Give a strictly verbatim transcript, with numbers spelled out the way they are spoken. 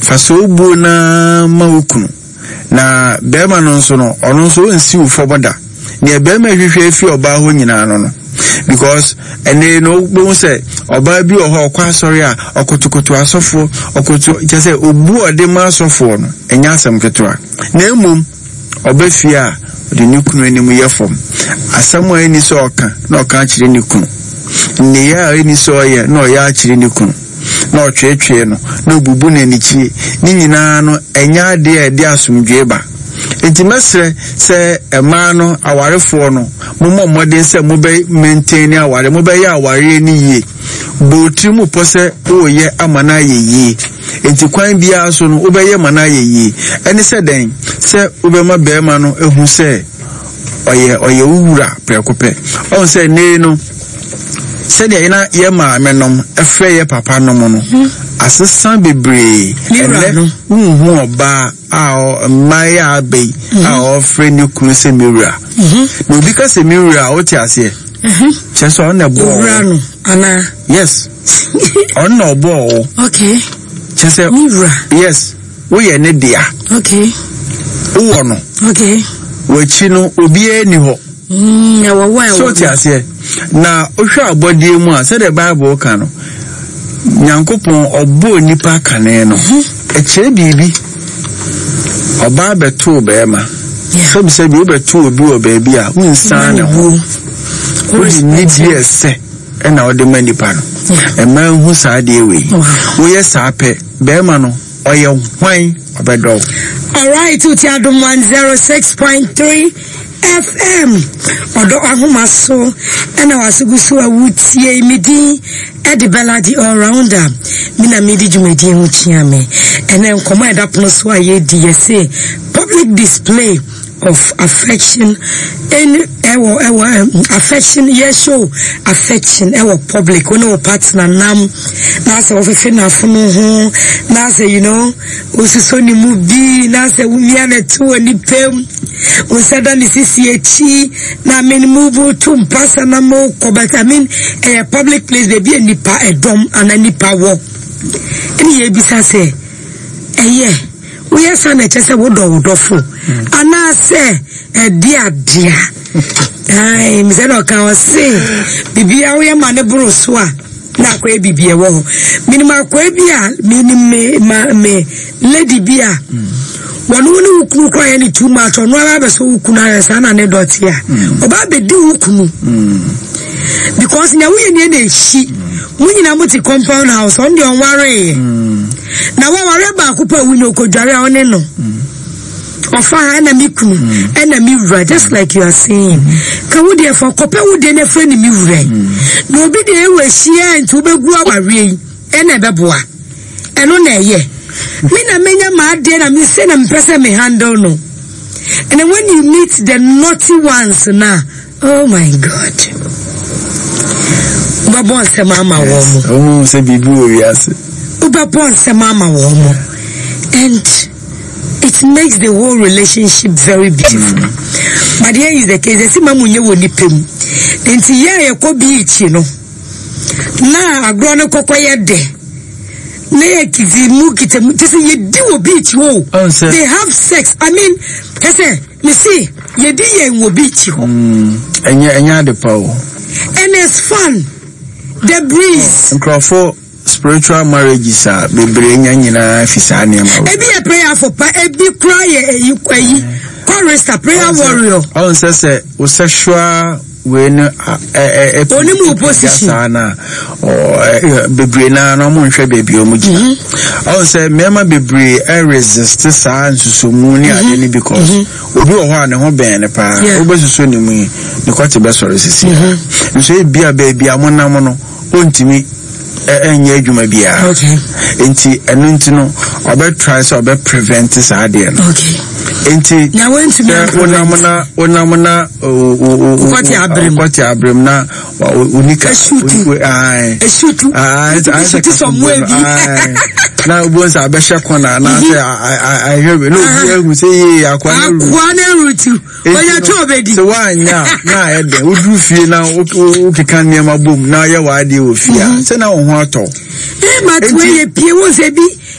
faso bu na maukunu na bema no nso no ono nso nsi ufoboda ne bema hwehwe afi oba ho nyina no no because ene no bo se oba bi oho okwa sorry a okotokoto asofo okoto je obu ode ma asofo no enya asem ketewa na emum oba fi a de nikunu enimu yefom asam a eni so oka na oka akire nikunu ne ya eni so ye na oya akire nikunu na otwetwe no na obubu na nichi ni nyina no enya de e de asomdwe ba enti mesre se ema no awarefo no momo modern se mo be maintain aware mo be ya aware ni ye botri mu pose o ye amana ye ye enti kwan bia so no obeye mana ye ye eni se den se obema be ma no ehu se oye oye wura prekope on se ne no se de ina ye ma menom efre ye papa no mo no asesan bebre ele unhu oba a maya be a ofre ni kunu se mirror no because se mirror o ti ase mhm cheso on na bo no ana yes on no bo okay cheso mirror yes we ye ne dia okay wo no okay we chi no obi eni ho mm ya wo wa so ti ase na ohwe abodie mu a se the bible ka no nyankopon obo nipa kane no e kire bibi oba beto bema so bi se bi obeto obi oba bi a unsan ne ho o di nidi ese e na ode manipa no e ma hu sa de we wo ye sa pe bema no oye hwan obedo. All right, uti adum one oh six point three F M odo ahomaso ena wasugusu awutie midi edi beladi all rounder mina midi jumedi enchiame ena nkomo edapono so ayedi yese public display of affection in ewo ewo affection yes show affection ewo public when our partner nam na say ofefe na funu ho na say you know osuso ni mu bi na say wumia na tu ani pem usada ni sisi echi na men move to mpasa na mo ko but I mean a public place dey be nipa edom and nipa wo eni ye bisa say eye we are saying that we do do fo ana say e dia dia ai mi say no kan say bibia we ma ne bro so a na kwa bibia wo minima kwa bia minime ma me lady bia wonu ni ukunu kwa yani too much onu ala be so ukunu ara sana ne dot ya oba be di ukunu because na we ni na eshi munyina muti compound house on the onware na wa ware ba akupa wu ni okodware a one no ofa na mikunu ena mi wura just like you are saying ka wo de for kopa wo de na friend mi wura na obi de ewe hia nti obegu aware ena beboa eno na eye me na menya ma de na me say na mpese me handle no and when you meet the naughty ones na oh my god Ubabon se mama womo. Omo se bibi oriase. Ubabon se mama womo. And it makes the whole relationship very beautiful. Mm. But here is the case. Esi mamu nye woni pem. Enti ye ye ko beach no. Na agro no kokko ye de. Na ye kizi mu kitemu. Just ye di wo beach wo. They have sex. I mean, kase, you see, ye di ye wo beach ho. Mm. Enya enya de pa wo. And it's fun. The breeze. And for spiritual marriages are bebre nyina fisa ne ma. Ebi a prayer for pa ebi cry e you kwayi. Chorista prayer warrior. On say say o sexual when eh eh onimu opposition sana o bebre na no mo nhwe bebi o mugina. On say mema bebre e resist sa nsusumu ni ade ni because obi o ho ne ho ben ne pa obesusu ni mu ni kwate be sori sisi. Nso e bia bebi amonam no ontimi enye adwuma bia. Okay. Enti enu enti no obe try so obe prevent sa ade no. Okay. Enti na went me onamona onamona kwati abrem kwati abrem na unika ai eshutu ah it's somewhere na ubonza abesha kona na say I I hear no you say akwana akwana rutu oya to obedi so wanya na ede udu fie na ukeka niam abom na ye wa de ofia say na ho ato eh matwe ye pie wo se bi